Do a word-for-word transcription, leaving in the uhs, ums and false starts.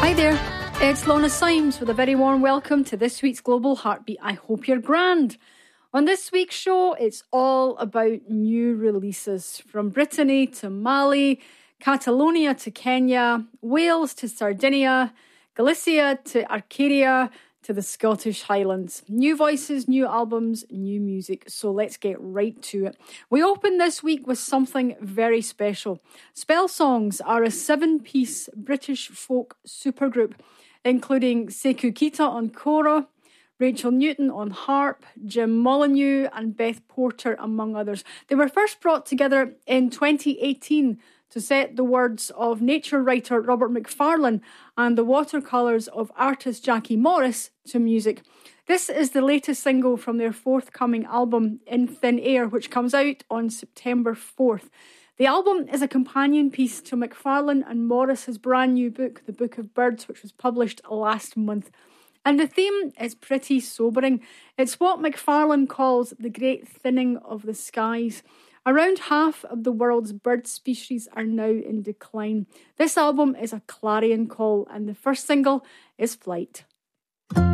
Hi there, it's Lorna Symes with a very warm welcome to this week's Global Heartbeat. I hope you're grand. On this week's show, it's all about new releases from Brittany to Mali, Catalonia to Kenya, Wales to Sardinia, Galicia to Arcadia, to the Scottish Highlands. New voices, new albums, new music. So let's get right to it. We open this week with something very special. Spell Songs are a seven-piece British folk supergroup, including Sekou Keita on kora, Rachel Newton on harp, Jim Molyneux and Beth Porter, among others. They were first brought together in twenty eighteen to set the words of nature writer Robert Macfarlane and the watercolours of artist Jackie Morris to music. This is the latest single from their forthcoming album, In Thin Air, which comes out on September fourth. The album is a companion piece to Macfarlane and Morris's brand new book, The Book of Birds, which was published last month. And the theme is pretty sobering. It's what Macfarlane calls the great thinning of the skies. Around half of the world's bird species are now in decline. This album is a clarion call, and the first single is Flight.